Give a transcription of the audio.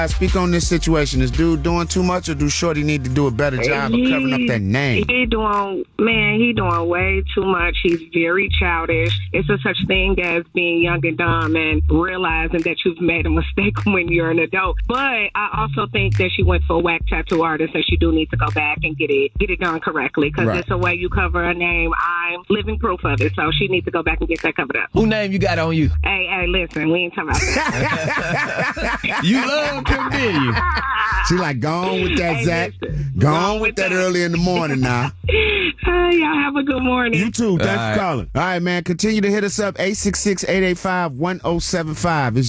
Speak on this situation. Is dude doing too much, or do Shorty need to do a better job of covering up that name? He doing way too much. He's very childish. It's a such thing as being young and dumb and realizing that you've made a mistake when you're an adult. But I also think that she went for a whack tattoo artist, and she do need to go back and get it done correctly, because it's a way you cover a name. I'm living proof of it, so she needs to go back and get that covered up. Who name you got on you? Hey, listen, we ain't talking about that. You love Kim, didn't you? She like, go on with that, Zach. Go on with that early in the morning now. Y'all have a good morning. You too. Thanks for calling. All right, man. Continue to hit us up. 866-885-1075. It's